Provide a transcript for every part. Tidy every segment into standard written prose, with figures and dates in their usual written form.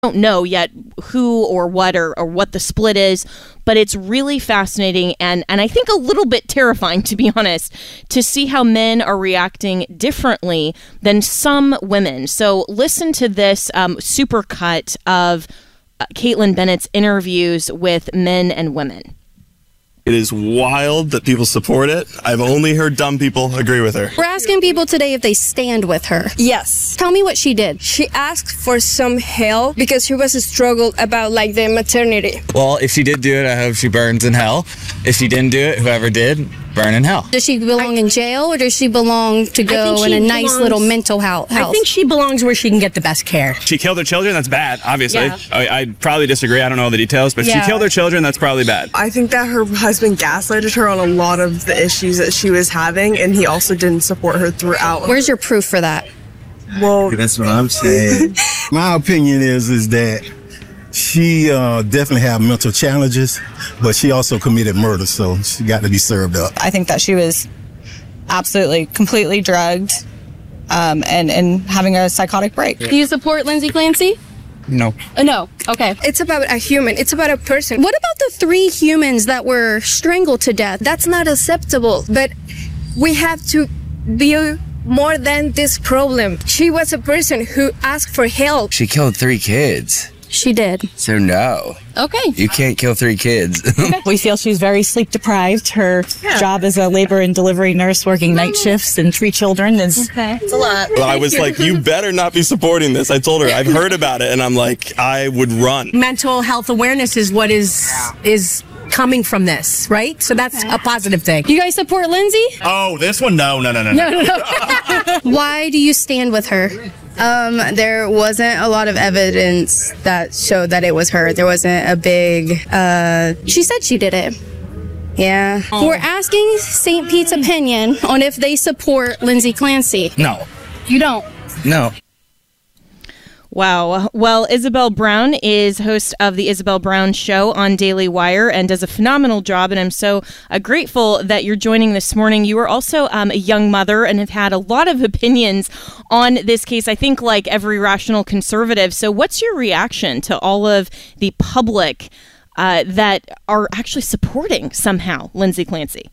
don't know yet who or what the split is, but it's really fascinating and I think a little bit terrifying, to be honest, to see how men are reacting differently than some women. So listen to this super cut of Kaitlin Bennett's interviews with men and women. It is wild that people support it. I've only heard dumb people agree with her. We're asking people today if they stand with her. Yes. Tell me what she did. She asked for some help because she was struggled about like the maternity. Well, if she did do it, I hope she burns in hell. If she didn't do it, whoever did, burn in hell. Does she belong in jail or does she belong to go in a nice little mental health? I think she belongs where she can get the best care. She killed her children. That's bad, obviously. Yeah. I'd probably disagree. I don't know the details, but she killed her children. That's probably bad. I think that her husband gaslighted her on a lot of the issues that she was having, and he also didn't support her throughout. Where's your proof for that? Well, that's what I'm saying. My opinion is that she definitely have mental challenges, but she also committed murder, so she got to be served up. I think that she was absolutely, completely drugged and having a psychotic break. Do you support Lindsay Clancy? No. No. Okay. It's about a human. It's about a person. What about the 3 humans that were strangled to death? That's not acceptable, but we have to be more than this problem. She was a person who asked for help. She killed 3 kids. She did. So no. Okay. You can't kill 3 kids. We feel she's very sleep deprived. Her job as a labor and delivery nurse working night shifts and 3 children is It's a lot. Well, I was like, you better not be supporting this. I told her, I've heard about it, and I'm like, I would run. mental health awareness is what is coming from this, right? So that's a positive thing. You guys support Lindsay? Oh, this one? No. Why do you stand with her? There wasn't a lot of evidence that showed that it was her. There wasn't a big, She said she did it. yeah. We're asking St. Pete's opinion on if they support Lindsay Clancy. No. You don't? No. Wow. Well, Isabel Brown is host of the Isabel Brown Show on Daily Wire and does a phenomenal job. And I'm so grateful that you're joining this morning. You are also a young mother and have had a lot of opinions on this case, I think like every rational conservative. So what's your reaction to all of the public that are actually supporting somehow Lindsay Clancy?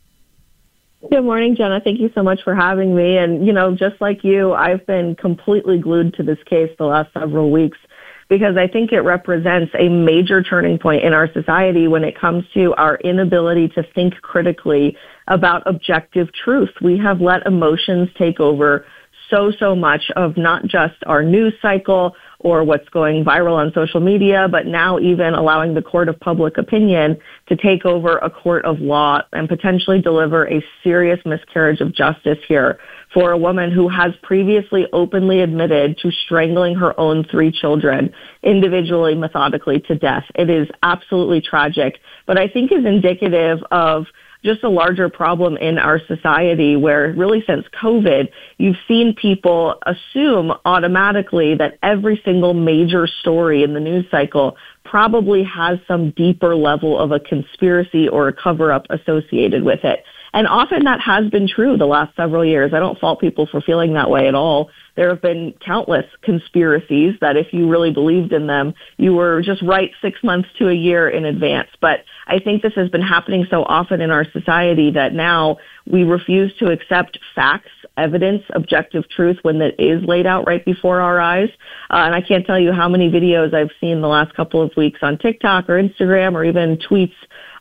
Good morning, Jenna. Thank you so much for having me. And, just like you, I've been completely glued to this case the last several weeks because I think it represents a major turning point in our society when it comes to our inability to think critically about objective truth. We have let emotions take over so much of not just our news cycle or what's going viral on social media, but now even allowing the court of public opinion to take over a court of law and potentially deliver a serious miscarriage of justice here for a woman who has previously openly admitted to strangling her own 3 children individually, methodically to death. It is absolutely tragic, but I think is indicative of just a larger problem in our society where really since COVID, you've seen people assume automatically that every single major story in the news cycle probably has some deeper level of a conspiracy or a cover-up associated with it. And often that has been true the last several years. I don't fault people for feeling that way at all. There have been countless conspiracies that if you really believed in them, you were just right 6 months to a year in advance. But I think this has been happening so often in our society that now we refuse to accept facts, evidence, objective truth when that is laid out right before our eyes. And I can't tell you how many videos I've seen the last couple of weeks on TikTok or Instagram or even tweets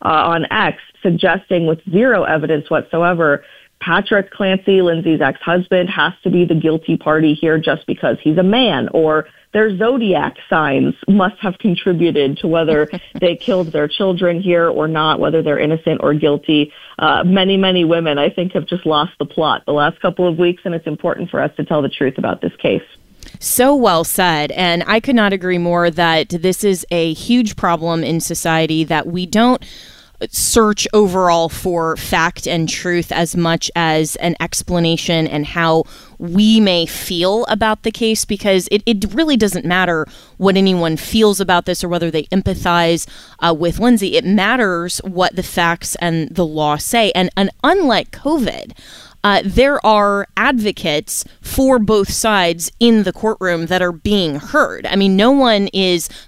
on X suggesting with zero evidence whatsoever Patrick Clancy, Lindsay's ex-husband, has to be the guilty party here just because he's a man, or their zodiac signs must have contributed to whether they killed their children here or not, whether they're innocent or guilty. Many women, I think, have just lost the plot the last couple of weeks, and it's important for us to tell the truth about this case. So well said. And I could not agree more that this is a huge problem in society that we don't search overall for fact and truth as much as an explanation and how we may feel about the case, because it really doesn't matter what anyone feels about this or whether they empathize with Lindsay. It matters what the facts and the law say. And unlike COVID, there are advocates for both sides in the courtroom that are being heard. I mean, no one is